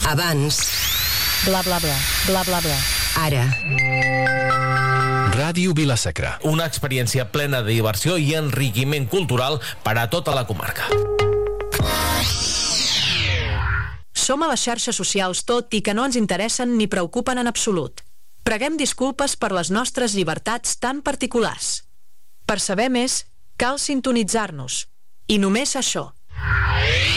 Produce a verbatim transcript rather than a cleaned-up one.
Abans. Bla, bla, bla. Bla, bla, bla. Ara. Ràdio Vila-sacra. Una experiència plena de diversió i enriquiment cultural per a tota la comarca. Som a les xarxes socials tot i que no ens interessen ni preocupen en absolut. Preguem disculpes per les nostres llibertats tan particulars. Per saber més, cal sintonitzar-nos. I només això.